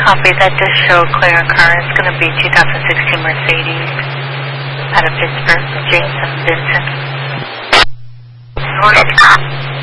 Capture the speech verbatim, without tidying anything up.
Copy, that does show a clear car. It's going to be two thousand sixteen Mercedes out of Pittsburgh, Jason Vincent. Copy.